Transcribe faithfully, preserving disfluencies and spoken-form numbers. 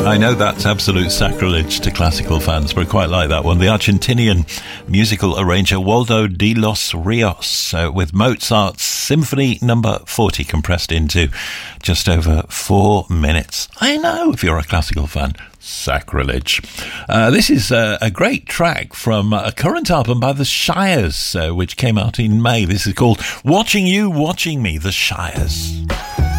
I know that's absolute sacrilege to classical fans, but I quite like that one. The Argentinian musical arranger Waldo de los Rios uh, with Mozart's Symphony Number forty compressed into just over four minutes. I know, if you're a classical fan, sacrilege. Uh, this is uh, a great track from a current album by The Shires, uh, which came out in May. This is called Watching You, Watching Me, The Shires.